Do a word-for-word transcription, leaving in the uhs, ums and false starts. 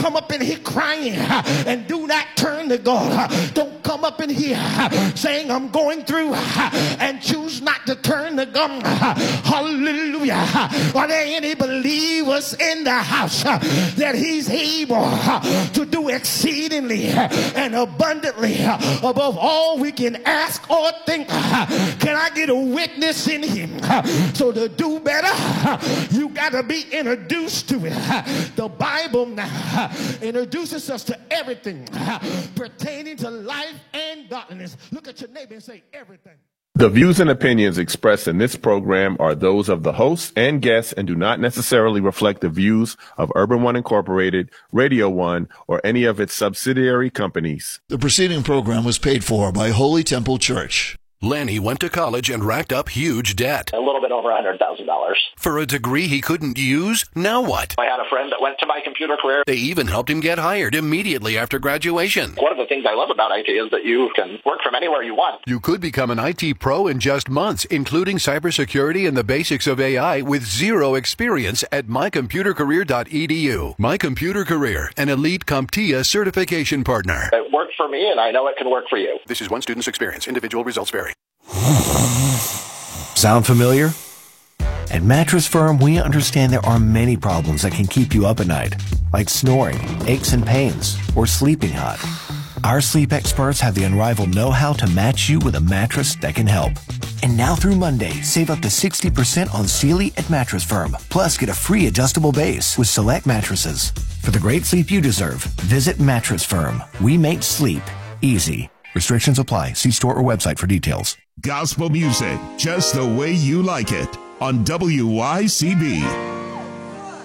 come up in here crying and do not turn to God. Don't come up in here saying I'm going through and choose not to turn to God. Hallelujah. Are there any believers in the house that he's able to do exceedingly and abundantly above all we can ask or think? Can I get a witness in him? So to do better, you got to be introduced to it. The Bible now introduces us to everything pertaining to life and godliness. Look at your neighbor and say everything. The views and opinions expressed in this program are those of the hosts and guests and do not necessarily reflect the views of Urban One Incorporated, Radio One, or any of its subsidiary companies. The preceding program was paid for by Holy Temple Church. Lanny went to college and racked up huge debt. A little bit over one hundred thousand dollars. For a degree he couldn't use? Now what? I had a friend that went to My Computer Career. They even helped him get hired immediately after graduation. One of the things I love about I T is that you can work from anywhere you want. You could become an I T pro in just months, including cybersecurity and the basics of A I with zero experience at my computer career dot e d u. My Computer Career, an elite CompTIA certification partner. It worked for me, and I know it can work for you. This is one student's experience. Individual results vary. Sound familiar? At Mattress Firm, we understand there are many problems that can keep you up at night, like snoring, aches and pains, or sleeping hot. Our sleep experts have the unrivaled know-how to match you with a mattress that can help. And now through Monday, save up to sixty percent on Sealy at Mattress Firm. Plus, get a free adjustable base with select mattresses. For the great sleep you deserve, visit Mattress Firm. We make sleep easy. Restrictions apply. See store or website for details. Gospel music, just the way you like it, on W Y C B.